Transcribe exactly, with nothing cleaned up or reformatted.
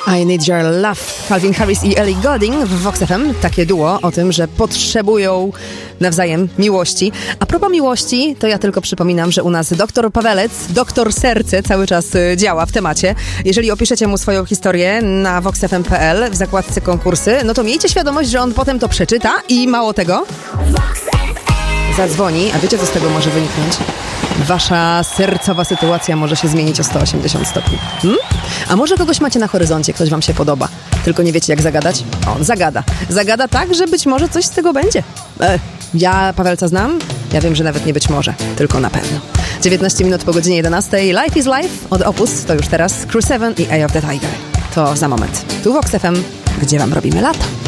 I Need Your Love. Calvin Harris i Ellie Goulding w Vox F M. Takie duo o tym, że potrzebują nawzajem miłości. A propos miłości, to ja tylko przypominam, że u nas doktor Pawelec, doktor Serce cały czas działa w temacie. Jeżeli opiszecie mu swoją historię na vox f m kropka p l w zakładce konkursy, no to miejcie świadomość, że on potem to przeczyta i mało tego zadzwoni. A wiecie, co z tego może wyniknąć? Wasza sercowa sytuacja może się zmienić o sto osiemdziesiąt stopni. Hmm? A może kogoś macie na horyzoncie, ktoś wam się podoba, tylko nie wiecie, jak zagadać? On zagada. Zagada tak, że być może coś z tego będzie. E, ja Pawelca znam, ja wiem, że nawet nie być może, tylko na pewno. dziewiętnaście minut po godzinie jedenastej. Life is Life od Opus, to już teraz Crew seven i Eye of the Tiger. To za moment. Tu Vox F M, gdzie wam robimy lato.